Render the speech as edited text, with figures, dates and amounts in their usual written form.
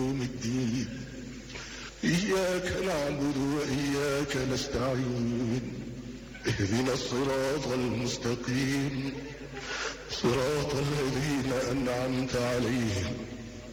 يوم الدين. إياك نعبد وإياك نستعين، اهدنا الصراط المستقيم، صراط الذين أنعمت عليهم